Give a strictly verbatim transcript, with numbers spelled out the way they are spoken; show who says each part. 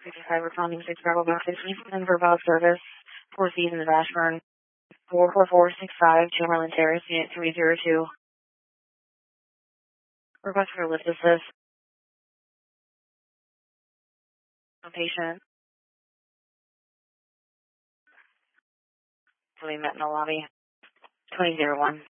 Speaker 1: fifty-five responding six Bravo Box six and verbal service four C's in the Ashburn four four four six five Chamberlain Terrace unit three zero two. Request for lift assist. A patient to be met in the lobby twenty zero one.